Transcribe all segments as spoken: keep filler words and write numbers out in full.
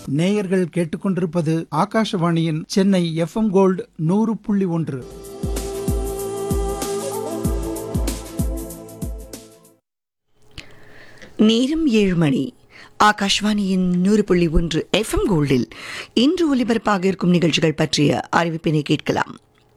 நேயர்கள் கேட்டுக்கொண்டிருப்பது ஆகாஷவாணியின் சென்னை எஃப்எம் கோல்டு நூறு புள்ளி ஒன்று. நேரம் ஏழு மணி. ஆகாஷ்வாணியின் நூறு புள்ளி ஒன்று எஃப்எம் கோல்டில் இன்று ஒலிபரப்பாக இருக்கும் நிகழ்ச்சிகள் பற்றிய அறிவிப்பினை கேட்கலாம்.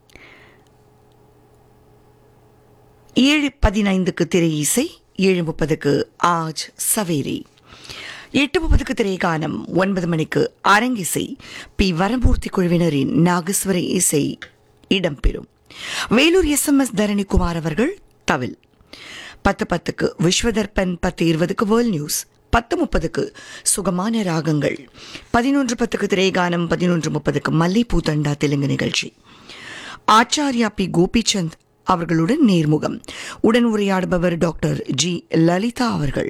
ஏழு பதினைந்துக்கு திரை இசை, ஏழு முப்பதுக்கு ஆஜ் சவேரி, எட்டு முப்பதுக்கு திரைகானம், ஒன்பது மணிக்கு அரங்கிசை, பி வரமூர்த்தி குழுவினரின் நாகஸ்வர இசை இடம்பெறும். Vellore S M S Dharanikumar அவர்கள் தவில். பத்து பத்துக்கு விஸ்வதர்பன், பத்து இருபதுக்கு வேர்ல்ட் நியூஸ், பத்து முப்பதுக்கு சுகமான ராகங்கள், பதினொன்று பத்துக்கு திரைகானம், பதினொன்று முப்பதுக்கு மல்லிப்பூ தண்டா தெலுங்கு நிகழ்ச்சி. ஆச்சாரியா பி கோபிச்சந்த் அவர்களுடன் நேர்முகம். உடன் உரையாடுபவர் டாக்டர் ஜி லலிதா அவர்கள்.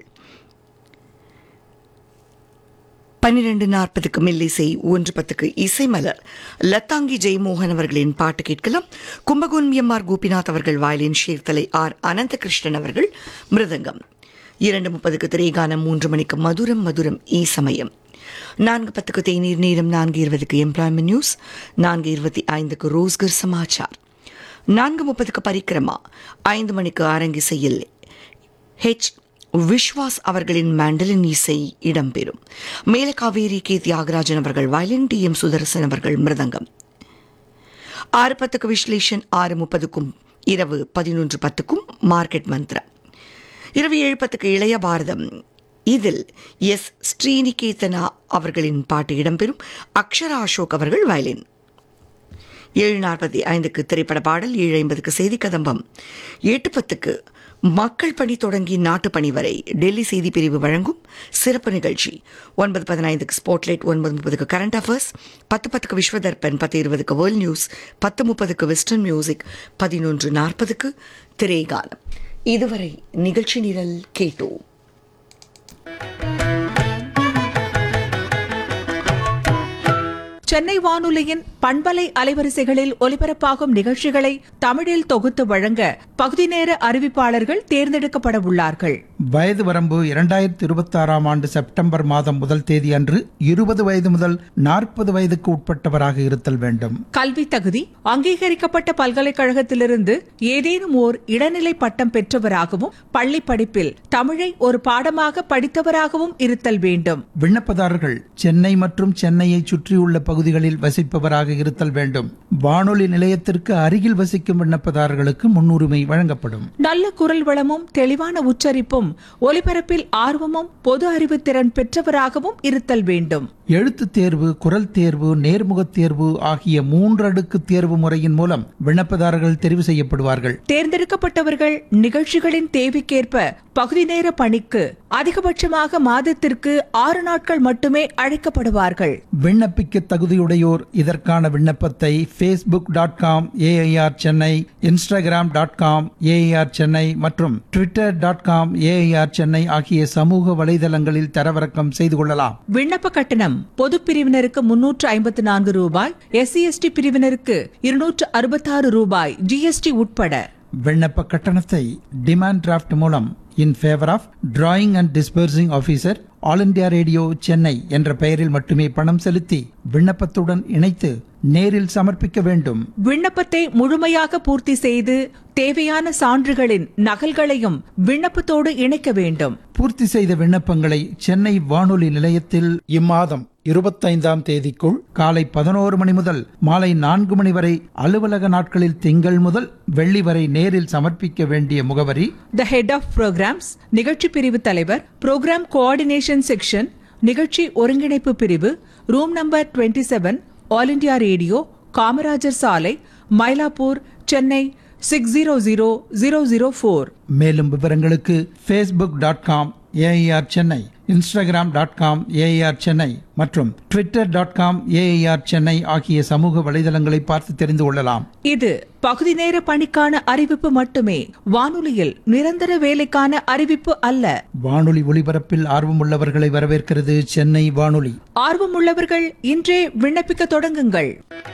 பன்னிரண்டு நாற்பதுக்கு மெல்லிசை, ஒன்று பத்துக்கு இசைமலர், லத்தாங்கி ஜெயமோகன் அவர்களின் பாட்டு கேட்கலாம். கும்பகோணம் எம் ஆர் கோபிநாத் அவர்கள் வயலின், ஷேர்தலை ஆர் அனந்தகிருஷ்ணன் அவர்கள் மிருதங்கம். இரண்டு முப்பதுக்கு திரைகானம், மூன்று மணிக்கு மதுரம் மதுரம் ஈ சமயம், நான்கு பத்துக்கு தேநீர் நேரம், நான்கு இருபதுக்கு எம்ப்ளாய்மெண்ட் நியூஸ், நான்கு இருபத்தி ஐந்துக்கு ரோஸ்கர் சமாச்சார், நான்கு முப்பதுக்கு பரிக்கிரமா, ஐந்து மணிக்கு அரங்கிசையில் ஹெச் விஸ்வாஸ் அவர்களின் மேண்டலின் இசை இடம்பெறும். மேலகாவேரி கே தியாகராஜன் அவர்கள் வயலின், டி எம் சுதர்சன் அவர்கள் மிருதங்கம். ஆறு பத்துக்கு விஸ்லேஷன், ஆறு முப்பதுக்கும் இரவு பதினொன்று பத்துக்கும் மார்க்கெட் மந்த்ரா. இரவு ஏழு பத்துக்கு இளைய பாரதம், இதில் எஸ் ஸ்ரீநிகேதனா அவர்களின் பாட்டு இடம்பெறும். அக்ஷரா அசோக் அவர்கள் வயலின். ஏழு நாற்பத்தி ஐந்துக்கு திரைப்பட பாடல், ஏழு ஐம்பதுக்கு செய்தி கதம்பம், எட்டு பத்துக்கு மக்கள் பணி தொடங்கி நாட்டு பணி வரை டெல்லி செய்தி பிரிவு வழங்கும் சிறப்பு நிகழ்ச்சி. ஒன்பது பதினைந்துக்கு ஸ்பாட்லைட், ஒன்பது முப்பதுக்கு கரண்ட் அஃபேர்ஸ், பத்து பத்துக்கு விஸ்வதர்பன், பத்து இருபதுக்கு வேர்ல்ட் நியூஸ், பத்து முப்பதுக்கு வெஸ்டர்ன் மியூசிக், பதினொன்று நாற்பதுக்கு திரைகானம். இதுவரை நிகழ்ச்சி நிரல் கேட்டோம். சென்னை வானொலியின் பண்பலை அலைவரிசைகளில் ஒலிபரப்பாகும் நிகழ்ச்சிகளை தமிழில் தொகுத்து வழங்க பகுதி நேர அறிவிப்பாளர்கள் தேர்ந்தெடுக்கப்பட உள்ளார்கள். வயது வரம்பு இரண்டாயிரத்தி இருபத்தி ஆறாம் ஆண்டு செப்டம்பர் மாதம் முதல் தேதி அன்று இருபது வயது முதல் நாற்பது வயதுக்கு உட்பட்டவராக இருத்தல் வேண்டும். கல்வி தகுதி அங்கீகரிக்கப்பட்ட பல்கலைக்கழகத்திலிருந்து ஏதேனும் ஓர் இடைநிலை பட்டம் பெற்றவராகவும், பள்ளி படிப்பில் தமிழை ஒரு பாடமாக படித்தவராகவும் இருத்தல் வேண்டும். விண்ணப்பதாரர்கள் சென்னை மற்றும் சென்னையை சுற்றியுள்ள பகுதிகளில் வசிப்பவராக இருத்தல் வேண்டும். வானொலி நிலையத்திற்கு அருகில் வசிக்கும் விண்ணப்பதாரர்களுக்கு முன்னுரிமை வழங்கப்படும். நல்ல குரல் வளமும் தெளிவான உச்சரிப்பும் ஒலிபரப்பில் ஆர்வமும் பொது அறிவு திறன் பெற்றவராகவும் இருத்தல் வேண்டும். எழுத்து தேர்வு, குரல் தேர்வு, நேர்முகத் தேர்வு ஆகிய மூன்றடுக்கு தேர்வு முறையின் மூலம் விண்ணப்பதாரர்கள் தெரிவு செய்யப்படுவார்கள். தேர்ந்தெடுக்கப்பட்டவர்கள் நிகழ்ச்சிகளின் தேவைக்கேற்ப பகுதி நேர பணிக்கு அதிகபட்சமாக மாதத்திற்கு ஆறு நாட்கள் மட்டுமே அழைக்கப்படுவார்கள். விண்ணப்பிக்க தகுதியுடையோர் இதற்கான விண்ணப்பத்தை Facebook dot com AIR Chennai, Instagram dot com AIR Chennai மற்றும் Twitter dot com AIR Chennai ஆகிய சமூக வலைதளங்களில் தரவிறக்கம் செய்து கொள்ளலாம். விண்ணப்ப கட்டணம் பொது பிரிவினருக்கு முன்னூற்று ஐம்பத்தி நான்கு ரூபாய், எஸ்சி எஸ்டி பிரிவினருக்கு இருநூற்று அறுபத்தாறு ரூபாய் ஜிஎஸ்டி உட்பட. விண்ணப்ப கட்டணத்தை டிமாண்ட் டிராஃப்ட் மூலம் இன் favour of drawing and disbursing officer, all India radio Chennai என்ற பெயரில் மட்டுமே பணம் செலுத்தி விண்ணப்பத்துடன் இணைத்து நேரில் சமர்ப்பிக்க வேண்டும். விண்ணப்பத்தை முழுமையாக பூர்த்தி செய்து தேவையான சான்றுகளின் நகல்களையும் விண்ணப்பத்தோடு இணைக்க வேண்டும். பூர்த்தி செய்த விண்ணப்பங்களை சென்னை வானொலி நிலையத்தில் இம்மாதம் இருபத்தைந்தாம் தேதிக்குள் காலை பதினோரு மணி முதல் மாலை நான்கு மணி வரை அலுவலக நாட்களில் திங்கள் முதல் வெள்ளி வரை நேரில் சமர்ப்பிக்க வேண்டிய முகவரி: த ஹெட் ஆஃப் புரோகிராம்ஸ், நிகழ்ச்சி பிரிவு தலைவர், புரோகிராம் கோஆர்டினேஷன் செக்ஷன், நிகழ்ச்சி ஒருங்கிணைப்பு பிரிவு, ரூம் நம்பர் இருபத்தி ஏழு, ஆல் இண்டியா ரேடியோ, காமராஜர் சாலை, Mylapore, Chennai six zero zero zero zero four. மேலும் விவரங்களுக்கு Facebook dot com AIR Chennai, Instagram dot com AIR Chennai மற்றும் Twitter dot com AIR Chennai ஆகிய சமூக வலைதளங்களை பார்த்து தெரிந்து கொள்ளலாம். இது பகுதி நேர பணிக்கான அறிவிப்பு மட்டுமே, வானொலியில் நிரந்தர வேலைக்கான அறிவிப்பு அல்ல. வானொலி ஒலிபரப்பில் ஆர்வமுள்ளவர்களை வரவேற்கிறது சென்னை வானொலி. ஆர்வமுள்ளவர்கள் இன்றே விண்ணப்பிக்க தொடங்குங்கள்.